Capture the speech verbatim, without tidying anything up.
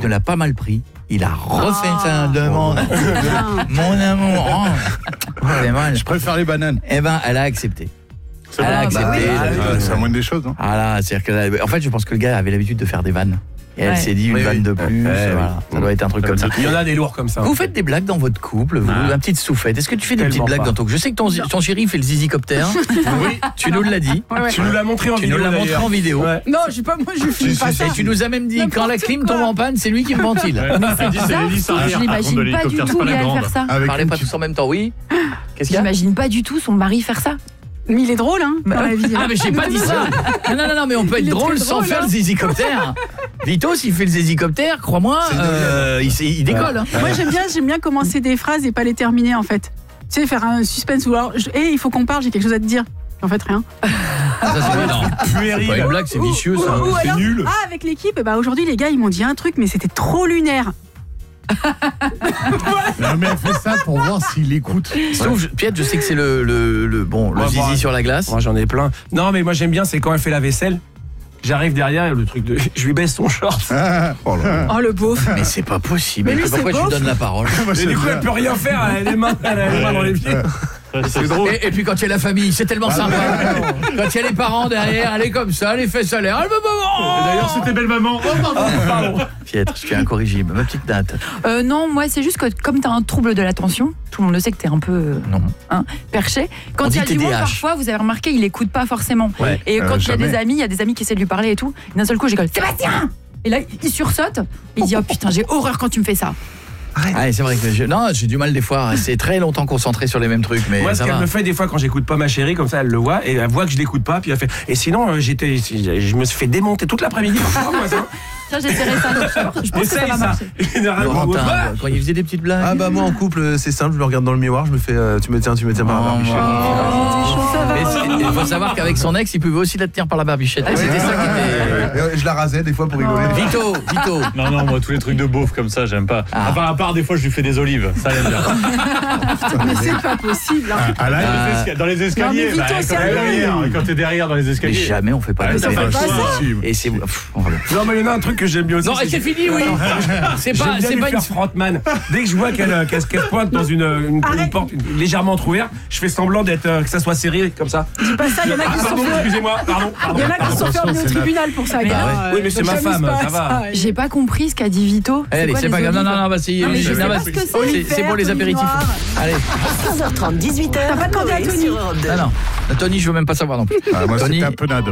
ne l'a pas mal pris. Il a refait oh. sa demande. Mon amour. Oh. C'est mal. Je préfère les bananes. Eh ben, elle a accepté. C'est elle a accepté. Bah, oui. ah, c'est la moindre des choses. Hein. Ah là, c'est-à-dire que, en fait, je pense que le gars avait l'habitude de faire des vannes. Et elle ouais. s'est dit une oui, vanne oui. de plus, ouais, voilà. oui. ça doit être un truc comme ça. Il y en a des lourds comme ça. Vous faites des blagues dans votre couple, vous, ah. un petit soufflette. Est-ce que tu fais des petites blagues pas. dans ton couple? Je sais que ton, ton chéri fait le zizicoptère. Oui, tu nous l'as dit. Ouais, ouais. Tu nous l'as montré en tu vidéo. Tu nous l'as montré en vidéo. Ouais. Non, je sais pas, moi je filme pas ça. Et tu nous as même dit quand la clim tombe en panne, c'est lui qui me ventile. Je n'imagine pas du tout Gaël faire ça. Parlez pas tous en même temps, oui. Qu'est-ce qu'il y a? J'imagine pas du tout son mari faire ça. Mais il est drôle, hein, dans la vie. Ah, mais j'ai pas dit ça. Non, non, non, mais on peut être drôle sans faire le zizicoptère. Vito, s'il fait le zizicoptère, crois-moi, euh, il, il décolle. Hein. Moi, j'aime bien, j'aime bien commencer des phrases et pas les terminer, en fait. Tu sais, faire un suspense ou alors, hé, il faut qu'on parle, j'ai quelque chose à te dire. En fait, rien. Ça, c'est puéril. C'est pas une blague, c'est vicieux, ça. Ou, ou c'est alors, nul. Ah, avec l'équipe, bah, aujourd'hui, les gars, ils m'ont dit un truc, mais c'était trop lunaire. Non mais elle fait ça pour voir s'il écoute. Sauf Piette, je sais que c'est le, le, le bon le ouais, zizi moi, sur la glace. Moi j'en ai plein. Non mais moi j'aime bien, c'est quand elle fait la vaisselle. J'arrive derrière et le truc de je lui baisse son short. Ah, oh, là. Oh le beauf. Mais c'est pas possible. Mais lui, pourquoi tu lui donnes la parole? Mais du coup elle peut rien faire, elle a les mains, elle a les mains dans les pieds. C'est drôle. Et, et puis quand il y a la famille, c'est tellement sympa. Quand il y a les parents derrière, elle est comme ça, les fesses à l'air. Elle me oh d'ailleurs, c'était belle maman. Oh, pardon. Pardon. Pietre, je suis incorrigible. Ma petite date. Euh, non, moi, c'est juste que comme tu as un trouble de l'attention, tout le monde le sait que tu es un peu euh, non. Hein, perché. Quand il y a du monde, parfois, vous avez remarqué, il écoute pas forcément. Ouais. Et quand euh, il y a des amis, il y a des amis qui essaient de lui parler et tout. D'un seul coup, j'écoute Sébastien. Et là, il sursaute. Et il dit oh putain, j'ai horreur quand tu me fais ça. Ah, c'est vrai que je... non, j'ai du mal des fois à rester très longtemps concentré sur les mêmes trucs, mais moi, ça ce qu'elle va. me fait des fois quand j'écoute pas ma chérie, comme ça, elle le voit et elle voit que je l'écoute pas, puis elle fait. Et sinon, j'étais, je me suis fait démonter toute l'après-midi. Tiens, j'essaierai ça. Je pense Essaye, que ça va marcher. Ça. Quand il faisait des petites blagues. Ah bah moi en couple, c'est simple, je me regarde dans le miroir, je me fais, euh, tu me tiens, tu me tiens par la barbichette. Il faut savoir qu'avec son ex, il pouvait aussi la tenir par la barbichette. Ouais, c'était ça qui était. Je la rasais des fois pour rigoler. Vito, Vito. Non non, moi tous les trucs de beauf comme ça, j'aime pas. Ah. Enfin, à part des fois, je lui fais des olives, ça j'aime bien. Mais c'est pas possible. Hein. Ah là, ah. dans les escaliers, non, Vito, bah, quand, t'es derrière, quand t'es derrière dans les escaliers. Mais jamais on fait pas. Ah, ça fait pas ça. Et c'est. Non mais il y en a un truc que j'aime bien aussi. Non, c'est fini, oui. C'est pas, c'est pas une frontman. Dès que je vois qu'elle qu'elle pointe dans une une porte légèrement entrouverte, je fais semblant d'être que ça soit serré comme ça. Dis pas ça, il y en a qui sont Pardon, excusez-moi, pardon. Il y en a qui sont fermés au tribunal pour ça, gars. Oui, mais c'est ma femme, ça va. J'ai pas compris ce qu'a dit Vito. Allez, c'est pas grave. Non, non, non, bah c'est c'est pour les apéritifs. Allez. quinze heures trente, dixhuit heures. T'as pas demandé à Tony? Ah non. Tony, je veux même pas savoir non plus. Moi, c'était un peu nade.